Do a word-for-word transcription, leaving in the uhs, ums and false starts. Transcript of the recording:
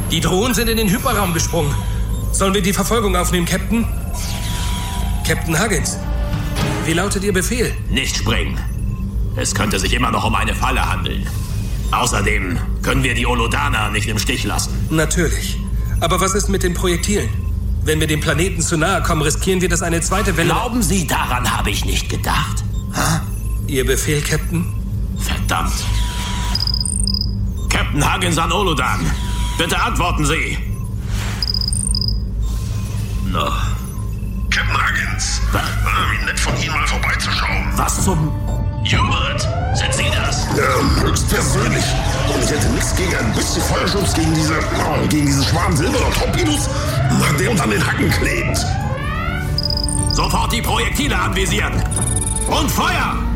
Die Drohnen sind in den Hyperraum gesprungen. Sollen wir die Verfolgung aufnehmen, Captain? Captain Huggins, wie lautet Ihr Befehl? Nicht springen. Es könnte sich immer noch um eine Falle handeln. Außerdem können wir die Olodaner nicht im Stich lassen. Natürlich. Aber was ist mit den Projektilen? Wenn wir dem Planeten zu nahe kommen, riskieren wir, dass eine zweite Welle... Glauben Sie, daran habe ich nicht gedacht. Hä? Ihr Befehl, Captain? Verdammt. Captain Huggins an Olodan. Bitte antworten Sie. No. Captain Huggins. Was? Wie nett von Ihnen mal vorbeizuschauen. Was zum... Hubert, sind Sie das? Ja, höchstpersönlich. Und ich hätte nichts gegen ein bisschen Feuerschutz gegen diese, oh, gegen diesen Schwarm silberner Torpedos, der uns an den Hacken klebt. Sofort die Projektile anvisieren. Und Feuer!